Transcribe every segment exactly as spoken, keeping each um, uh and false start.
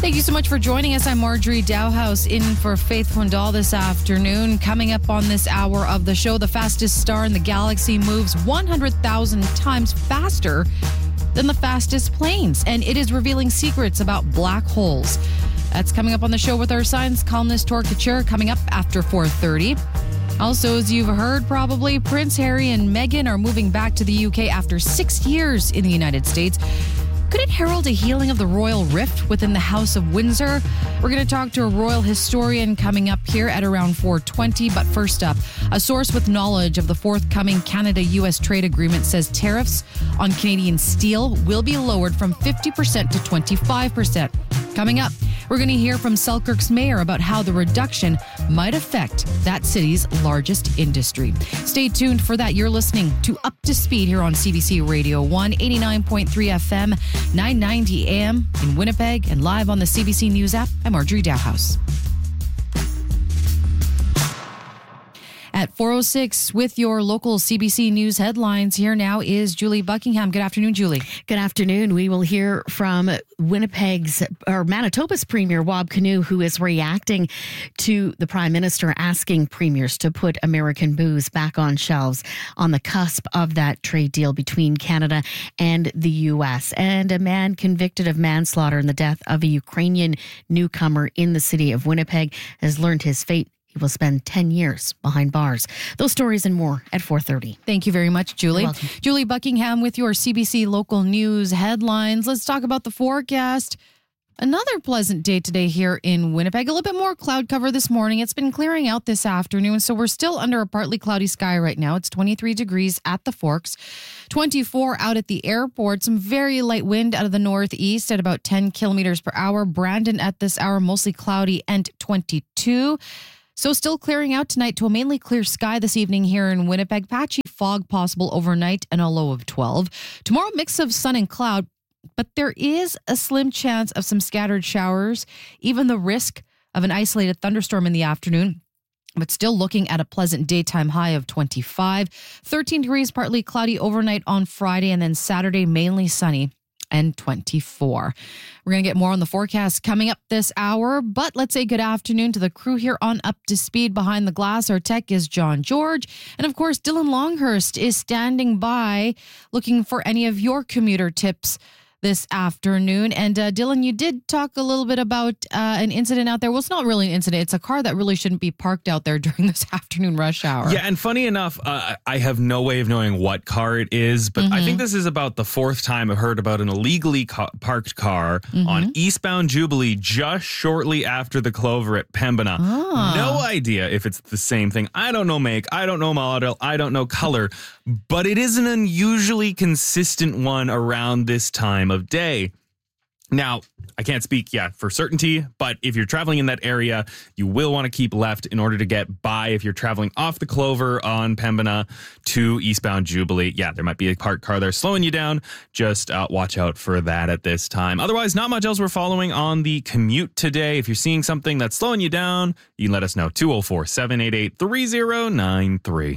Thank you so much for joining us. I'm Marjorie Dowhouse in for Faith Wendell this afternoon. Coming up on this hour of the show, the fastest star in the galaxy moves one hundred thousand times faster than the fastest planes, and it is revealing secrets about black holes. That's coming up on the show with our science columnist, Tor Couture, coming up after four thirty. Also, as you've heard probably, Prince Harry and Meghan are moving back to the U K after six years in the United States. Could it herald a healing of the royal rift within the House of Windsor? We're going to talk to a royal historian coming up here at around four twenty. But first up, a source with knowledge of the forthcoming Canada-U S trade agreement says tariffs on Canadian steel will be lowered from fifty percent to twenty-five percent. Coming up, we're going to hear from Selkirk's mayor about how the reduction might affect that city's largest industry. Stay tuned for that. You're listening to Up to Speed here on C B C Radio one, eighty-nine point three F M, nine ninety A M in Winnipeg, and live on the C B C News app. I'm Marjorie Dowhouse. At four oh six with your local C B C News headlines, here now is Julie Buckingham. Good afternoon, Julie. Good afternoon. We will hear from Winnipeg's or Manitoba's Premier, Wab Kinew, who is reacting to the Prime Minister asking premiers to put American booze back on shelves on the cusp of that trade deal between Canada and the U S. And a man convicted of manslaughter in the death of a Ukrainian newcomer in the city of Winnipeg has learned his fate. He will spend ten years behind bars. Those stories and more at four thirty. Thank you very much, Julie. You're welcome. Julie Buckingham with your C B C local news headlines. Let's talk about the forecast. Another pleasant day today here in Winnipeg. A little bit more cloud cover this morning. It's been clearing out this afternoon, so we're still under a partly cloudy sky right now. It's twenty-three degrees at the Forks, twenty-four out at the airport. Some very light wind out of the northeast at about ten kilometers per hour. Brandon at this hour, mostly cloudy and twenty-two. So still clearing out tonight to a mainly clear sky this evening here in Winnipeg. Patchy fog possible overnight and a low of twelve. Tomorrow, mix of sun and cloud, but there is a slim chance of some scattered showers, even the risk of an isolated thunderstorm in the afternoon. But still looking at a pleasant daytime high of twenty-five. thirteen degrees, partly cloudy overnight on Friday, and then Saturday mainly sunny and twenty-four. We're going to get more on the forecast coming up this hour, but let's say good afternoon to the crew here on Up to Speed. Behind the glass, our tech is John George. And of course, Dylan Longhurst is standing by looking for any of your commuter tips this afternoon. And uh, Dylan, you did talk a little bit about uh, an incident out there. Well, it's not really an incident. It's a car that really shouldn't be parked out there during this afternoon rush hour. Yeah, and funny enough, uh, I have no way of knowing what car it is, but mm-hmm. I think this is about the fourth time I've heard about an illegally ca- parked car mm-hmm. on eastbound Jubilee just shortly after the Clover at Pembina. Ah. No idea if it's the same thing. I don't know make, I don't know model, I don't know color, but it is an unusually consistent one around this time of day. Now, I can't speak, yeah, for certainty, but if you're traveling in that area, you will want to keep left in order to get by if you're traveling off the Clover on Pembina to eastbound Jubilee. Yeah, there might be a parked car there slowing you down. Just uh, watch out for that at this time. Otherwise, not much else we're following on the commute today. If you're seeing something that's slowing you down, you can let us know. two oh four, seven eight eight, three oh nine three.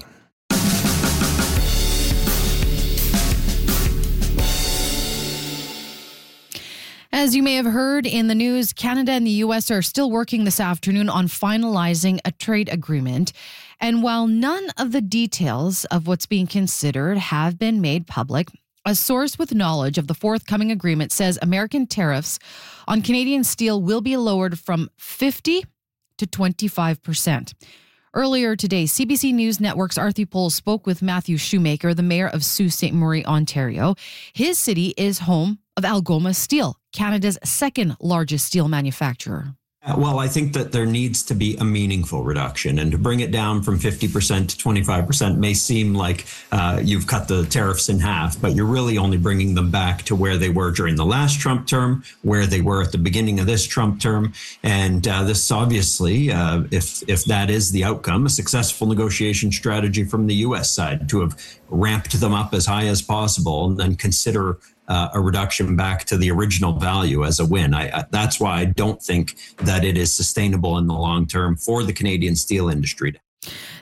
As you may have heard in the news, Canada and the U S are still working this afternoon on finalizing a trade agreement. And while none of the details of what's being considered have been made public, a source with knowledge of the forthcoming agreement says American tariffs on Canadian steel will be lowered from fifty to twenty-five percent. Earlier today, C B C News Network's Arthur Pohl spoke with Matthew Shoemaker, the mayor of Sault Ste. Marie, Ontario. His city is home of Algoma Steel, Canada's second largest steel manufacturer. Well, I think that there needs to be a meaningful reduction, and to bring it down from fifty percent to twenty-five percent may seem like uh, you've cut the tariffs in half, but you're really only bringing them back to where they were during the last Trump term, where they were at the beginning of this Trump term. And uh, this obviously, uh, if if that is the outcome, a successful negotiation strategy from the U S side to have ramped them up as high as possible and then consider Uh, a reduction back to the original value as a win. I, I, that's why I don't think that it is sustainable in the long term for the Canadian steel industry.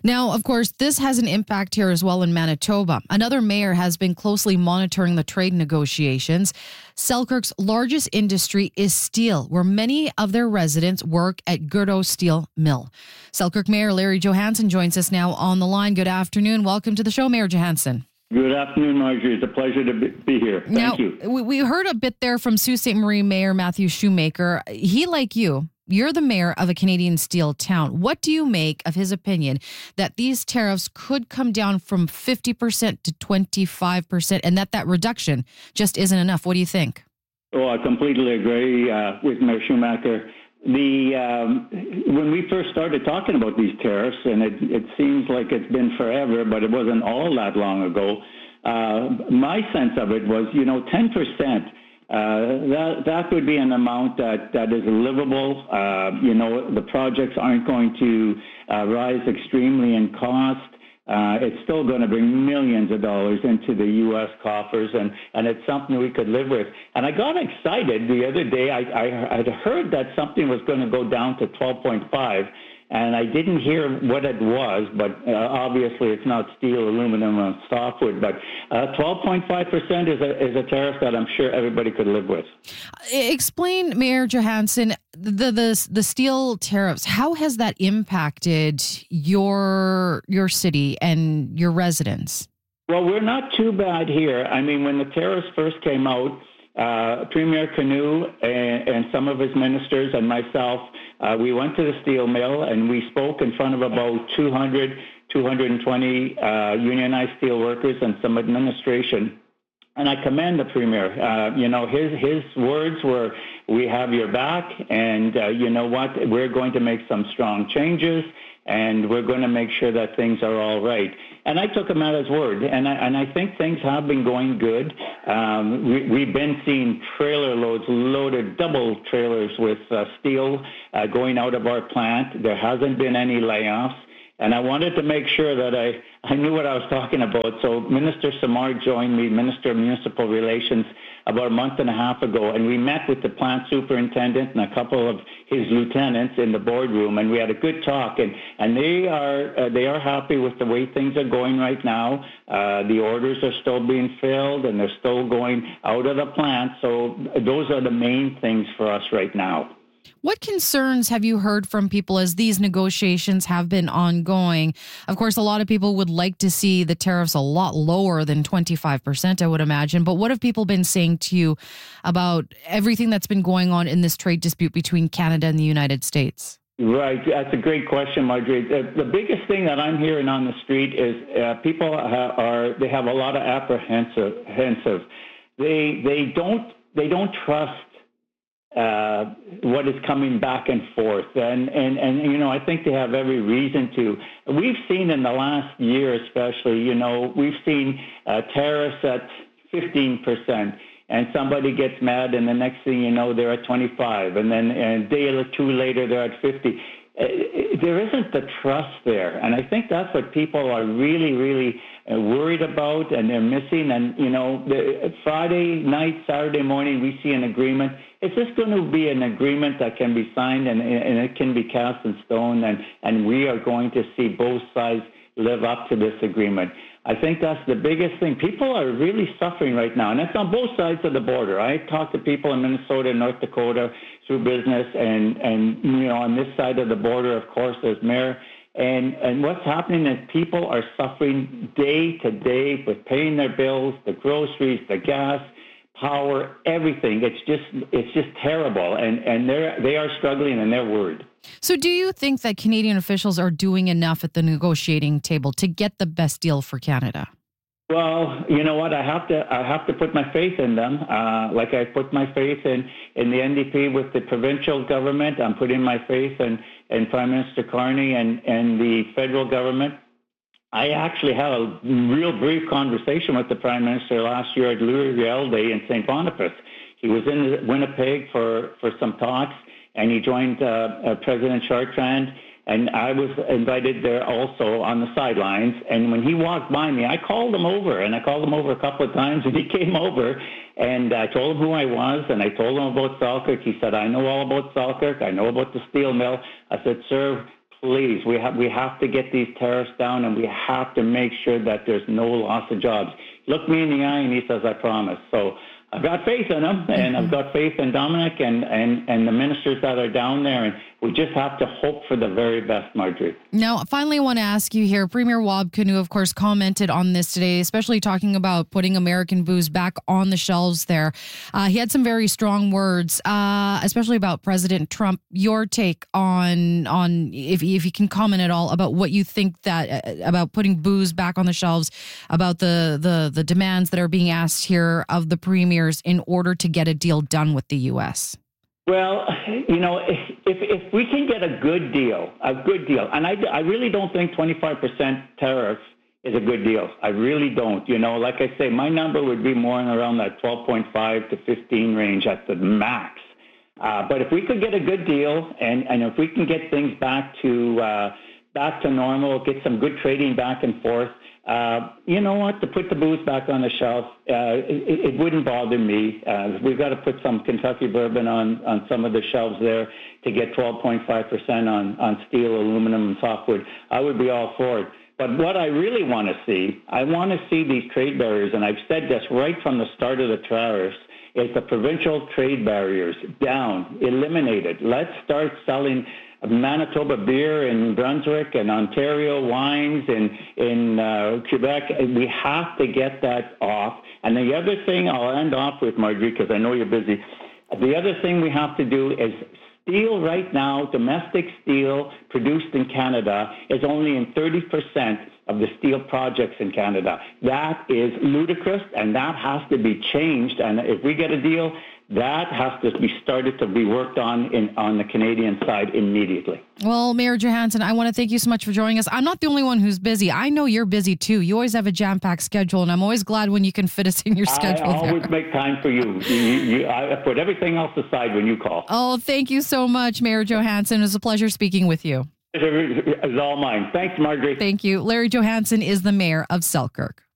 Now, of course, this has an impact here as well in Manitoba. Another mayor has been closely monitoring the trade negotiations. Selkirk's largest industry is steel, where many of their residents work at Gurdo Steel Mill. Selkirk Mayor Larry Johansson joins us now on the line. Good afternoon. Welcome to the show, Mayor Johansson. Good afternoon, Marjorie. It's a pleasure to be here. Thank now, you. We heard a bit there from Sault Ste. Marie Mayor Matthew Shoemaker. He, like you, you're the mayor of a Canadian steel town. What do you make of his opinion that these tariffs could come down from fifty percent to twenty-five percent and that that reduction just isn't enough? What do you think? Oh, I completely agree uh, with Mayor Shoemaker. The um, when we first started talking about these tariffs, and it, it seems like it's been forever, but it wasn't all that long ago. Uh, my sense of it was, you know, ten percent. Uh, that that would be an amount that, that is livable. Uh, you know, the projects aren't going to uh, rise extremely in cost. Uh, it's still going to bring millions of dollars into the U S coffers, and, and it's something we could live with. And I got excited the other day. I, I I'd heard that something was going to go down to twelve point five, and I didn't hear what it was, but uh, obviously it's not steel, aluminum, or softwood. But uh, twelve point five percent is a, is a tariff that I'm sure everybody could live with. Explain, Mayor Johansson, the, the the steel tariffs. How has that impacted your your city and your residents? Well, we're not too bad here. I mean, when the tariffs first came out, uh, Premier Canoe and, and some of his ministers and myself, uh, we went to the steel mill and we spoke in front of about two hundred, two hundred twenty uh, unionized steel workers and some administration. And I commend the Premier. Uh, you know, his his words were, we have your back, and uh, you know what, we're going to make some strong changes, and we're going to make sure that things are all right. And I took him at his word, and I, and I think things have been going good. Um, we, we've been seeing trailer loads, loaded double trailers with uh, steel uh, going out of our plant. There hasn't been any layoffs. And I wanted to make sure that I, I knew what I was talking about. So Minister Samar joined me, Minister of Municipal Relations, about a month and a half ago, and we met with the plant superintendent and a couple of his lieutenants in the boardroom, and we had a good talk. And, and they are uh, they are happy with the way things are going right now. Uh, the orders are still being filled, and they're still going out of the plant. So those are the main things for us right now. What concerns have you heard from people as these negotiations have been ongoing? Of course, a lot of people would like to see the tariffs a lot lower than twenty-five percent, I would imagine. But what have people been saying to you about everything that's been going on in this trade dispute between Canada and the United States? Right. That's a great question, Marjorie. The, the biggest thing that I'm hearing on the street is uh, people ha- are, they have a lot of apprehensive. They, they don't, they don't trust Uh, what is coming back and forth. And, and, and, you know, I think they have every reason to. We've seen in the last year especially, you know, we've seen uh, tariffs at fifteen percent, and somebody gets mad, and the next thing you know, they're at twenty-five, and then and a day or two later, they're at fifty. Uh, there isn't the trust there, and I think that's what people are really, really uh, worried about, and they're missing. And, you know, the, Friday night, Saturday morning, we see an agreement. Is this going to be an agreement that can be signed and, and it can be cast in stone, and, and we are going to see both sides live up to this agreement? I think that's the biggest thing. People are really suffering right now, and it's on both sides of the border. I talk to people in Minnesota and North Dakota through business, and, and you know, on this side of the border, of course, there's mayor. And, and what's happening is people are suffering day to day with paying their bills, the groceries, the gas, power, everything. It's just it's just terrible, and and they're they are struggling and they're worried. So, do you think that Canadian officials are doing enough at the negotiating table to get the best deal for Canada? Well, you know what? I have to I have to put my faith in them. Uh, like I put my faith in, in the N D P with the provincial government. I'm putting my faith in, in Prime Minister Carney and, and the federal government. I actually had a real brief conversation with the Prime Minister last year at Louis Riel Day in Saint Boniface. He was in Winnipeg for, for some talks, and he joined uh, uh, President Chartrand, and I was invited there also on the sidelines. And when he walked by me, I called him over, and I called him over a couple of times, and he came over, and I told him who I was, and I told him about Selkirk. He said, I know all about Selkirk. I know about the steel mill. I said, sir, please, we have we have to get these tariffs down, and we have to make sure that there's no loss of jobs. Look me in the eye, and he says, I promise. So I've got faith in him, and I've got faith in Dominic and, and, and the ministers that are down there, and we just have to hope for the very best, Marjorie. Now, finally, I want to ask you here, Premier Wab Kinew, of course, commented on this today, especially talking about putting American booze back on the shelves there. Uh, he had some very strong words, uh, especially about President Trump. Your take on, on if, if you can comment at all about what you think that, uh, about putting booze back on the shelves, about the, the, the demands that are being asked here of the premiers in order to get a deal done with the U S? Well, you know, if, if we can get a good deal, a good deal, and I, I really don't think twenty-five percent tariff is a good deal. I really don't. You know, like I say, my number would be more in around that twelve point five to fifteen range at the max. Uh, but if we could get a good deal, and, and if we can get things back to uh, back to normal, get some good trading back and forth, Uh, you know what? To put the booze back on the shelf, uh, it, it wouldn't bother me. Uh, we've got to put some Kentucky bourbon on, on some of the shelves there to get twelve point five percent on, on steel, aluminum, and softwood. I would be all for it. But what I really want to see, I want to see these trade barriers, and I've said this right from the start of the tariffs, is the provincial trade barriers down, eliminated. Let's start selling Manitoba beer in Brunswick and Ontario wines in in uh, Quebec. We have to get that off. And the other thing I'll end off with, Marjorie, because I know you're busy. The other thing we have to do is steel right now, domestic steel produced in Canada is only in thirty percent of the steel projects in Canada. That is ludicrous, and that has to be changed. And if we get a deal, that has to be started to be worked on in on the Canadian side immediately. Well, Mayor Johansson, I want to thank you so much for joining us. I'm not the only one who's busy. I know you're busy too. You always have a jam-packed schedule, and I'm always glad when you can fit us in your schedule. I always there. make time for you. you, you I put everything else aside when you call. Oh, thank you so much, Mayor Johansson. It was a pleasure speaking with you. It's all mine. Thanks, Marjorie. Thank you. Larry Johansson is the mayor of Selkirk.